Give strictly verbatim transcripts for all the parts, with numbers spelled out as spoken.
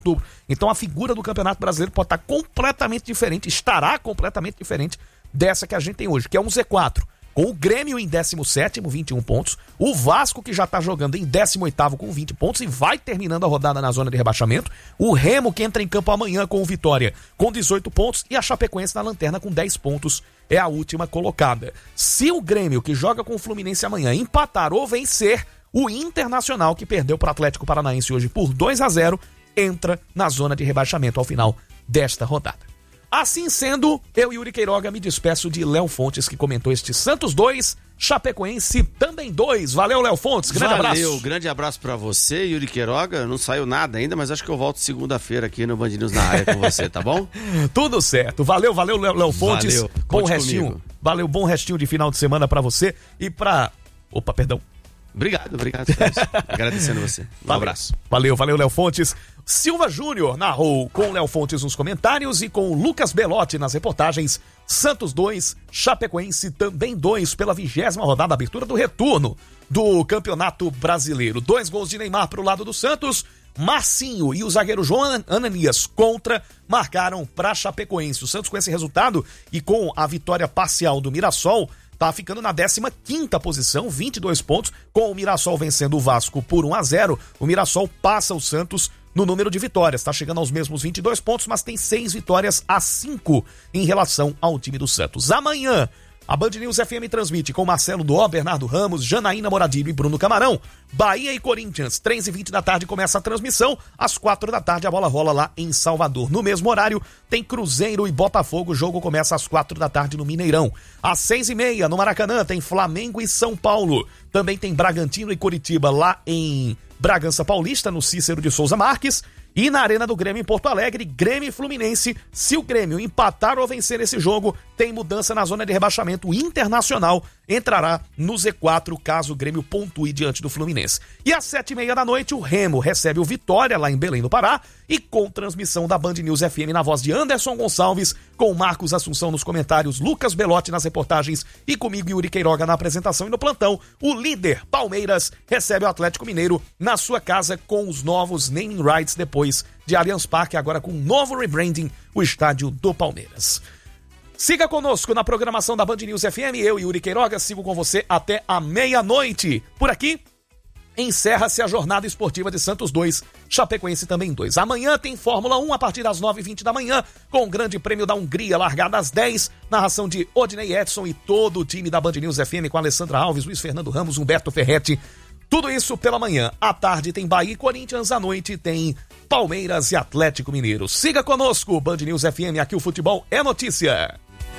outubro. Então a figura do Campeonato Brasileiro pode estar completamente diferente, estará completamente diferente dessa que a gente tem hoje, que é um Z quatro. Com o Grêmio em décimo sétimo, vinte e um pontos, o Vasco que já está jogando em décimo oitavo com vinte pontos e vai terminando a rodada na zona de rebaixamento, o Remo que entra em campo amanhã com o Vitória com dezoito pontos e a Chapecoense na lanterna com dez pontos, é a última colocada. Se o Grêmio que joga com o Fluminense amanhã empatar ou vencer, o Internacional que perdeu para o Atlético Paranaense hoje por dois a zero, entra na zona de rebaixamento ao final desta rodada. Assim sendo, eu e Yuri Queiroga me despeço de Léo Fontes, que comentou este Santos dois, Chapecoense também dois. Valeu, Léo Fontes, grande Valeu, abraço. Valeu, grande abraço pra você, Yuri Queiroga. Não saiu nada ainda, mas acho que eu volto segunda-feira aqui no Band News na área com você, tá bom? Tudo certo. Valeu, valeu, Léo Fontes. Valeu, bom restinho. Comigo. Valeu, bom restinho de final de semana pra você e pra... Opa, perdão. Obrigado, obrigado. Agradecendo você. Um valeu. abraço. Valeu, valeu, Léo Fontes. Silva Júnior narrou com o Léo Fontes nos comentários e com o Lucas Belotti nas reportagens. Santos dois, Chapecoense também dois pela vigésima rodada, abertura do retorno do Campeonato Brasileiro. Dois gols de Neymar pro lado do Santos. Marcinho e o zagueiro João Ananias contra marcaram pra Chapecoense. O Santos com esse resultado e com a vitória parcial do Mirassol tá ficando na décima quinta posição, vinte e dois pontos, com o Mirassol vencendo o Vasco por um a zero. O Mirassol passa o Santos no número de vitórias, tá chegando aos mesmos vinte e dois pontos, mas tem seis vitórias a cinco em relação ao time do Santos. Amanhã, a Band News F M transmite com Marcelo Dó, Bernardo Ramos, Janaína Moradilho e Bruno Camarão. Bahia e Corinthians, três e vinte da tarde começa a transmissão. Às quatro da tarde a bola rola lá em Salvador. No mesmo horário tem Cruzeiro e Botafogo. O jogo começa às quatro da tarde no Mineirão. Às seis e meia no Maracanã tem Flamengo e São Paulo. Também tem Bragantino e Curitiba lá em Bragança Paulista, no Cícero de Souza Marques. E na Arena do Grêmio em Porto Alegre, Grêmio e Fluminense. Se o Grêmio empatar ou vencer esse jogo, tem mudança na zona de rebaixamento. O Internacional entrará no Z quatro caso o Grêmio pontue diante do Fluminense. E às sete e meia da noite, o Remo recebe o Vitória lá em Belém do Pará e com transmissão da Band News F M na voz de Anderson Gonçalves, com Marcos Assunção nos comentários, Lucas Belotti nas reportagens e comigo Yuri Queiroga na apresentação e no plantão. O líder Palmeiras recebe o Atlético Mineiro na sua casa com os novos naming rights depois de Allianz Parque, agora com um novo rebranding, o estádio do Palmeiras. Siga conosco na programação da Band News F M, eu e Yuri Queiroga, sigo com você até a meia-noite. Por aqui, encerra-se a jornada esportiva de Santos dois, Chapecoense também dois. Amanhã tem Fórmula um a partir das nove e vinte da manhã, com o Grande Prêmio da Hungria, largada às dez, narração de Odinei Edson e todo o time da Band News F M com Alessandra Alves, Luiz Fernando Ramos, Humberto Ferretti. Tudo isso pela manhã. À tarde tem Bahia e Corinthians, à noite tem Palmeiras e Atlético Mineiro. Siga conosco, Band News F M, aqui o futebol é notícia.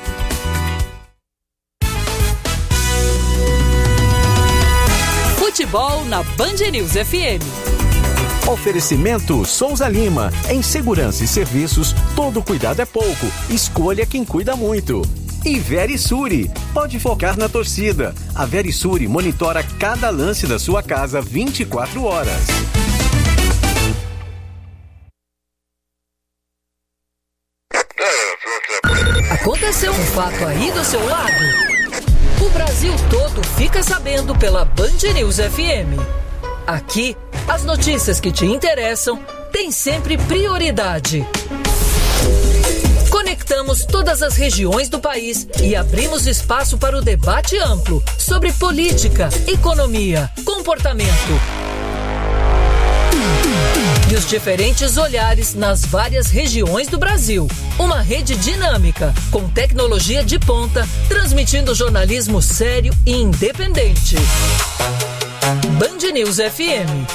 Futebol na Band News F M. Oferecimento Souza Lima. Em segurança e serviços, todo cuidado é pouco. Escolha quem cuida muito. E Verisure. Pode focar na torcida. A Verisure monitora cada lance da sua casa vinte e quatro horas. Aconteceu um fato aí do seu lado? O Brasil todo fica sabendo pela Band News F M. Aqui, as notícias que te interessam têm sempre prioridade. Conectamos todas as regiões do país e abrimos espaço para o debate amplo sobre política, economia, comportamento e os diferentes olhares nas várias regiões do Brasil. Uma rede dinâmica, com tecnologia de ponta, transmitindo jornalismo sério e independente. Band News F M.